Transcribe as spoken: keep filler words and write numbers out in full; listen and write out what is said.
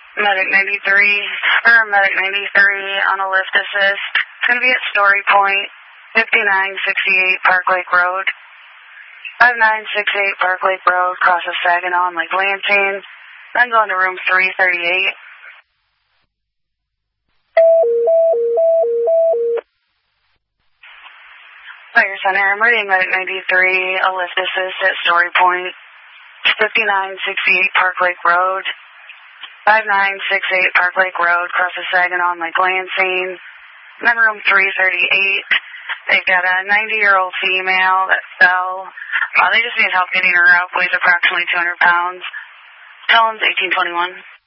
Medic ninety-three, or Medic ninety-three on a lift assist. It's going to be at Story Point, fifty-nine sixty-eight Park Lake Road. fifty-nine sixty-eight Park Lake Road, crosses Saginaw and Lake Lansing. Then going to room three thirty-eight. Fire Center, Meridian Medic ninety-three, a lift assist at Story Point, fifty-nine sixty-eight Park Lake Road. fifty-nine sixty-eight Park Lake Road, crosses Saginaw and Lake Lansing. Then room three thirty-eight. They've got a ninety-year-old female that fell. Uh, they just need help getting her up, weighs approximately two hundred pounds. Tell eighteen twenty-one.